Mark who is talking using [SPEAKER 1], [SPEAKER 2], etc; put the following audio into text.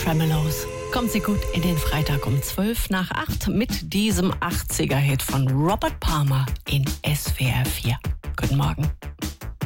[SPEAKER 1] Tremolos. Kommt sie gut in den Freitag um 7:55 mit diesem 80er-Hit von Robert Palmer in SWR 4. Guten Morgen.